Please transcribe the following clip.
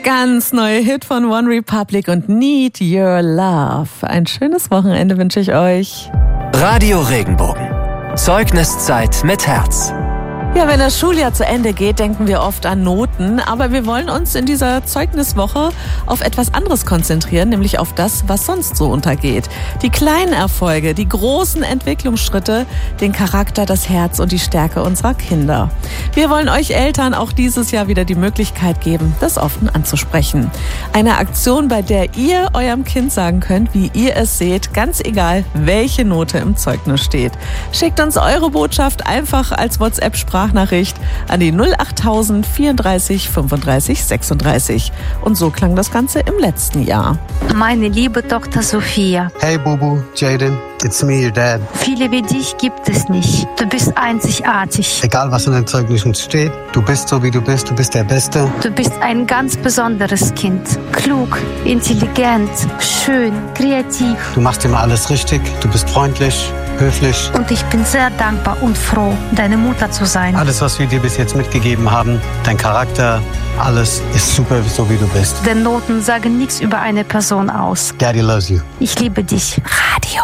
Ganz neuer Hit von One Republic und Need Your Love. Ein schönes Wochenende wünsche ich euch. Radio Regenbogen. Zeugniszeit mit Herz. Ja, wenn das Schuljahr zu Ende geht, denken wir oft an Noten. Aber wir wollen uns in dieser Zeugniswoche auf etwas anderes konzentrieren, nämlich auf das, was sonst so untergeht. Die kleinen Erfolge, die großen Entwicklungsschritte, den Charakter, das Herz und die Stärke unserer Kinder. Wir wollen euch Eltern auch dieses Jahr wieder die Möglichkeit geben, das offen anzusprechen. Eine Aktion, bei der ihr eurem Kind sagen könnt, wie ihr es seht, ganz egal, welche Note im Zeugnis steht. Schickt uns eure Botschaft einfach als WhatsApp-Sprachnachricht an die 08000 34 35 36. Und so klang das Ganze im letzten Jahr. Meine liebe Tochter Sophia. Hey Bubu, Jaden, it's me, your dad. Viele wie dich gibt es nicht. Du bist einzigartig. Egal was in den Zeugnissen steht, du bist so wie du bist der Beste. Du bist ein ganz besonderes Kind. Klug, intelligent, schön, kreativ. Du machst immer alles richtig, du bist freundlich, höflich. Und ich bin sehr dankbar und froh, deine Mutter zu sein. Alles, was wir dir bis jetzt mitgegeben haben, dein Charakter, alles ist super, so wie du bist. Denn Noten sagen nichts über eine Person aus. Daddy loves you. Ich liebe dich. Radio.